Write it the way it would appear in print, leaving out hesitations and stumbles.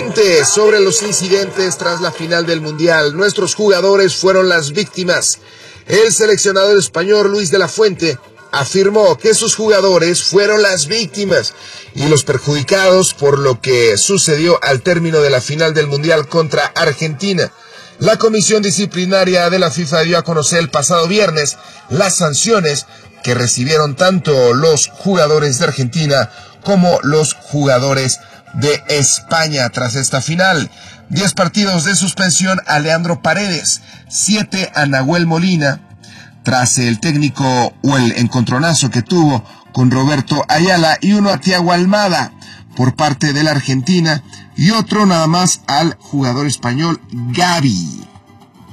Fuente sobre los incidentes tras la final del Mundial. Nuestros jugadores fueron las víctimas. El seleccionador español Luis de la Fuente afirmó que sus jugadores fueron las víctimas y los perjudicados por lo que sucedió al término de la final del Mundial contra Argentina. La Comisión Disciplinaria de la FIFA dio a conocer el pasado viernes las sanciones que recibieron tanto los jugadores de Argentina como los jugadores de España tras esta final. 10 partidos de suspensión a Leandro Paredes, 7 a Nahuel Molina, tras el técnico o el encontronazo que tuvo con Roberto Ayala, y 1 a Thiago Almada por parte de la Argentina y otro nada más al jugador español Gavi.